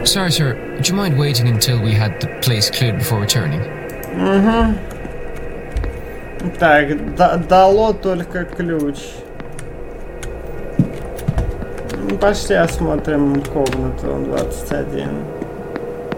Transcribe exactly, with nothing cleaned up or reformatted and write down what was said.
Sorry, sir. Would you mind waiting until we had the place cleared before returning? Угу. Так, да, дало только ключ. Пошли осмотрим комнату двадцать один.